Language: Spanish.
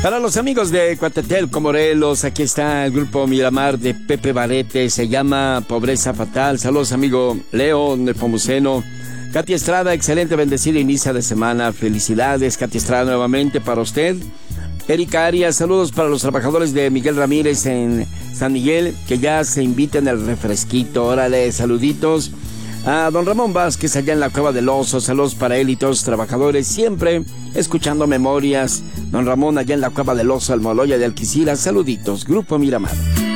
Para los amigos de Coatetelco, Morelos, aquí está el grupo Miramar de Pepe Barrete, se llama Pobreza Fatal. Saludos, amigo Leo Nepomuceno. Katy Estrada, excelente, bendecido inicio de semana. Felicidades, Katy Estrada, nuevamente para usted. Erika Arias, saludos para los trabajadores de Miguel Ramírez en San Miguel, que ya se inviten al refresquito. Órale, saluditos. A don Ramón Vázquez allá en la Cueva del Oso, saludos para él y todos los trabajadores, siempre escuchando memorias. Don Ramón allá en la Cueva del Oso, Almoloya de Alquicira, saluditos, Grupo Miramar.